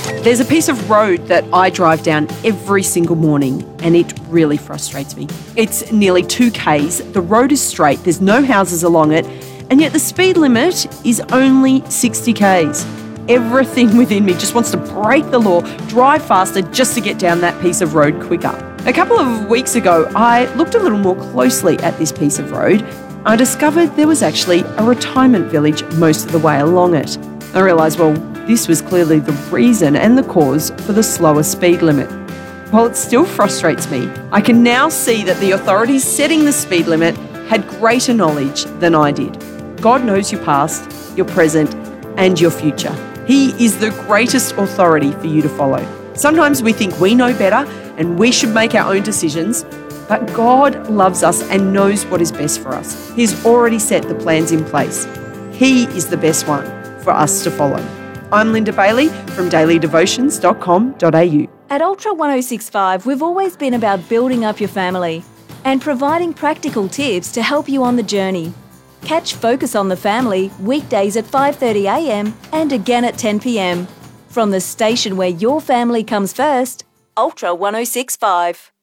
There's a piece of road that I drive down every single morning and it really frustrates me. It's nearly 2 k's, the road is straight, there's no houses along it, and yet the speed limit is only 60 k's. Everything within me just wants to break the law, drive faster just to get down that piece of road quicker. A couple of weeks ago, I looked a little more closely at this piece of road. I discovered there was actually a retirement village most of the way along it. I realised, well, this was clearly the reason and the cause for the slower speed limit. While it still frustrates me, I can now see that the authorities setting the speed limit had greater knowledge than I did. God knows your past, your present, and your future. He is the greatest authority for you to follow. Sometimes we think we know better and we should make our own decisions, but God loves us and knows what is best for us. He's already set the plans in place. He is the best one for us to follow. I'm Linda Bailey from dailydevotions.com.au. At Ultra 1065, we've always been about building up your family and providing practical tips to help you on the journey. Catch Focus on the Family weekdays at 5:30 a.m. and again at 10 p.m. From the station where your family comes first, Ultra 1065.